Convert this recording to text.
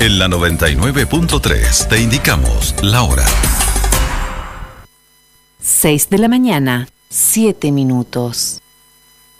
En la 99.3 te indicamos la hora. 6 de la mañana, 7 minutos.